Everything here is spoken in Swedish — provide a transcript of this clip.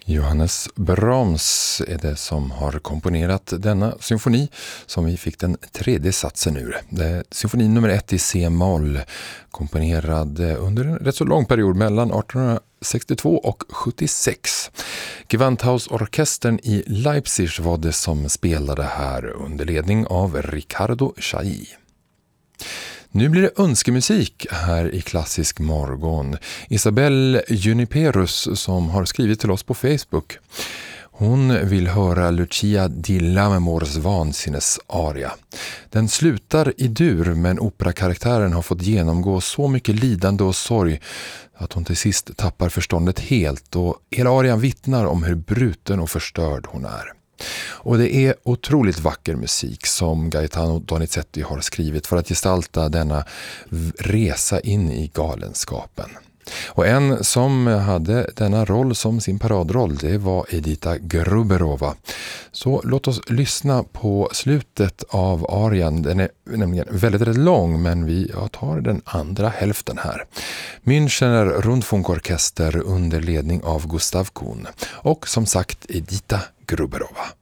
Johannes Brahms är det som har komponerat denna symfoni som vi fick den tredje satsen ur. Det är symfoni nummer 1 i C-moll, komponerad under en rätt så lång period mellan 1862 och 76. Gewandhausorkestern i Leipzig var det som spelade här under ledning av Riccardo Chailly. Nu blir det önskemusik här i Klassisk morgon. Isabelle Juniperus som har skrivit till oss på Facebook. Hon vill höra Lucia di Lammermoors vansinnesaria. Den slutar i dur, men operakaraktären har fått genomgå så mycket lidande och sorg att hon till sist tappar förståndet helt, och hela arian vittnar om hur bruten och förstörd hon är. Och det är otroligt vacker musik som Gaetano Donizetti har skrivit för att gestalta denna resa in i galenskapen. Och en som hade denna roll som sin paradroll, det var Edita Gruberova. Så låt oss lyssna på slutet av arian. Den är nämligen väldigt lång, men vi tar den andra hälften här. Münchener Rundfunkorkester under ledning av Gustav Kuhn. Och som sagt Edita Gruberova.